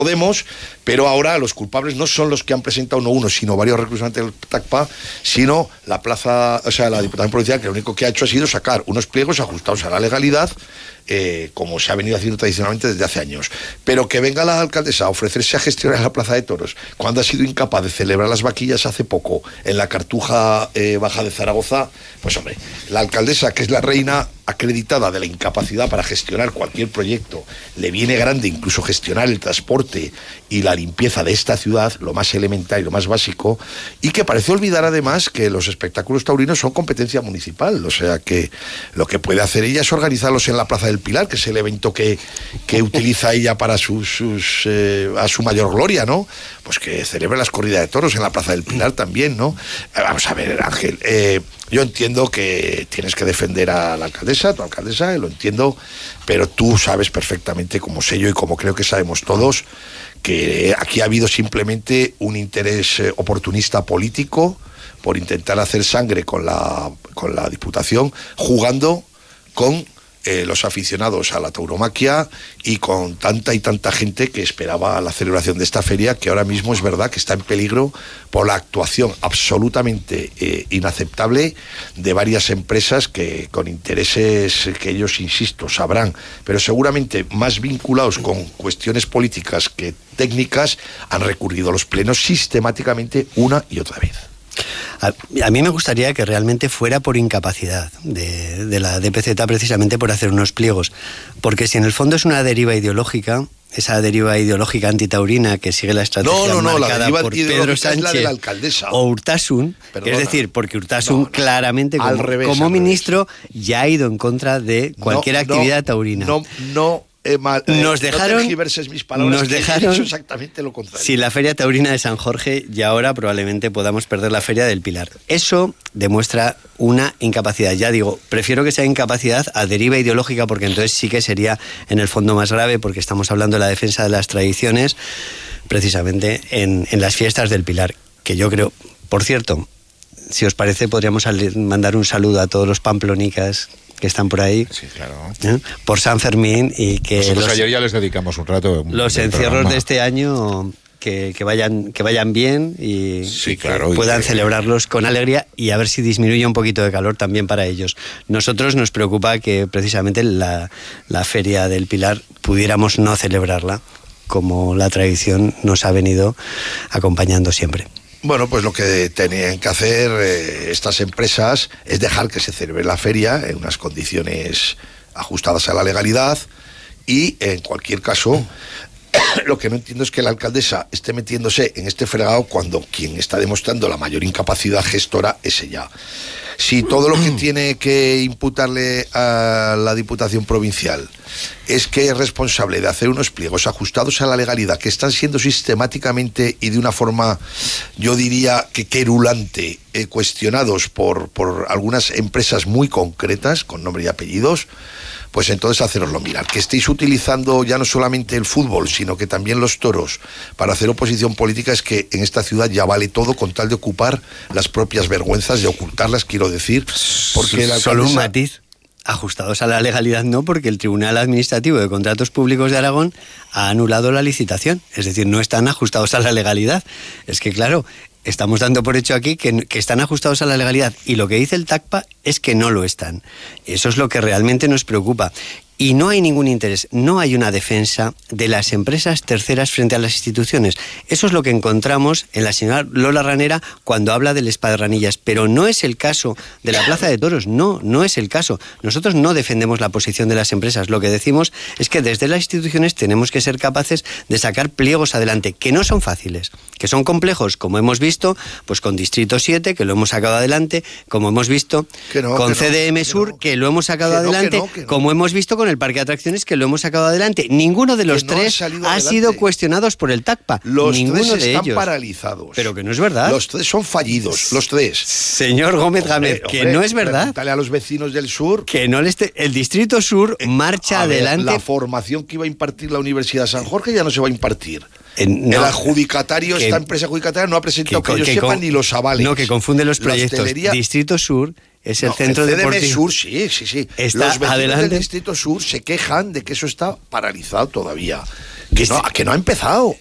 Podemos, pero ahora los culpables no son los que han presentado no uno, sino varios recursos ante el TACPA, sino la Diputación Provincial, que lo único que ha hecho ha sido sacar unos pliegos ajustados a la legalidad, como se ha venido haciendo tradicionalmente desde hace años. Pero que venga la alcaldesa a ofrecerse a gestionar la Plaza de Toros, cuando ha sido incapaz de celebrar las vaquillas hace poco en la Cartuja Baja de Zaragoza, pues hombre, la alcaldesa, que es la reina acreditada de la incapacidad para gestionar cualquier proyecto, le viene grande incluso gestionar el transporte y la limpieza de esta ciudad, lo más elemental y lo más básico, y que parece olvidar además que los espectáculos taurinos son competencia municipal, o sea que lo que puede hacer ella es organizarlos en la Plaza del Pilar, que es el evento que utiliza ella para a su mayor gloria, ¿no? Pues que celebre las corridas de toros en la Plaza del Pilar también, ¿no? Vamos a ver, Ángel, yo entiendo que tienes que defender a la alcaldesa, tu alcaldesa, lo entiendo, pero tú sabes perfectamente, como sé yo y como creo que sabemos todos, que aquí ha habido simplemente un interés oportunista político por intentar hacer sangre con la Diputación, jugando con los aficionados a la tauromaquia y con tanta y tanta gente que esperaba la celebración de esta feria, que ahora mismo es verdad que está en peligro por la actuación absolutamente inaceptable de varias empresas que con intereses que ellos, insisto, sabrán, pero seguramente más vinculados con cuestiones políticas que técnicas, han recurrido a los plenos sistemáticamente una y otra vez. A mí me gustaría que realmente fuera por incapacidad de la DPZ, precisamente por hacer unos pliegos, porque si en el fondo es una deriva ideológica, esa deriva ideológica antitaurina que sigue la estrategia marcada por Pedro Sánchez, la de la alcaldesa, o Urtasun, es decir, porque Urtasun claramente como ministro ya ha ido en contra de cualquier actividad taurina. Nos dejaron eso exactamente lo contrario. Si la Feria Taurina de San Jorge, y ahora probablemente podamos perder la Feria del Pilar. Eso demuestra una incapacidad. Ya digo, prefiero que sea incapacidad a deriva ideológica, porque entonces sí que sería en el fondo más grave, porque estamos hablando de la defensa de las tradiciones, precisamente en las fiestas del Pilar, que yo creo, por cierto, si os parece, podríamos mandar un saludo a todos los pamplonicas que están por ahí, sí, claro, por San Fermín, y que nosotros ayer ya les dedicamos un rato los encierros de este año que vayan bien y, sí, claro, que puedan celebrarlos con alegría, y a ver si disminuye un poquito de calor también para ellos. Nosotros nos preocupa que precisamente la Feria del Pilar pudiéramos no celebrarla, como la tradición nos ha venido acompañando siempre. Bueno, pues lo que tenían que hacer estas empresas es dejar que se celebre la feria en unas condiciones ajustadas a la legalidad, y en cualquier caso lo que no entiendo es que la alcaldesa esté metiéndose en este fregado cuando quien está demostrando la mayor incapacidad gestora es ella. Si todo lo que tiene que imputarle a la Diputación Provincial es que es responsable de hacer unos pliegos ajustados a la legalidad que están siendo sistemáticamente y de una forma, yo diría que querulante, cuestionados por algunas empresas muy concretas, con nombre y apellidos, pues entonces haceroslo mirar. Que estéis utilizando ya no solamente el fútbol, sino que también los toros para hacer oposición política, es que en esta ciudad ya vale todo con tal de ocupar las propias vergüenzas, de ocultarlas, quiero decir, porque solo un matiz. Ajustados a la legalidad no, porque el Tribunal Administrativo de Contratos Públicos de Aragón ha anulado la licitación, es decir, no están ajustados a la legalidad. Es que claro, estamos dando por hecho aquí que están ajustados a la legalidad, y lo que dice el TACPA es que no lo están. Eso es lo que realmente nos preocupa. Y no hay ningún interés, no hay una defensa de las empresas terceras frente a las instituciones. Eso es lo que encontramos en la señora Lola Ranera cuando habla del Espadranillas, pero no es el caso de la Plaza de Toros, no es el caso. Nosotros no defendemos la posición de las empresas, lo que decimos es que desde las instituciones tenemos que ser capaces de sacar pliegos adelante, que no son fáciles, que son complejos, como hemos visto pues con Distrito 7, que lo hemos sacado adelante, como hemos visto con CDM Sur, que lo hemos sacado adelante, como hemos visto con el Parque de Atracciones, que lo hemos sacado adelante. Ninguno de los tres ha sido cuestionados por el TACPA. Ninguno de ellos están paralizados. Pero que no es verdad. Los tres son fallidos, los tres. Señor Gómez Gámez, que no es verdad. Pregúntale a los vecinos del sur. Que no el Distrito Sur marcha adelante. La formación que iba a impartir la Universidad de San Jorge ya no se va a impartir. El adjudicatario, esta empresa adjudicataria no ha presentado que ellos sepan ni los avales. No, que confunde los proyectos. Distrito Sur es el centro deportivo. Sur, sí. Está los vecinos adelante. del Distrito Sur se quejan de que eso está paralizado todavía. Que no ha empezado.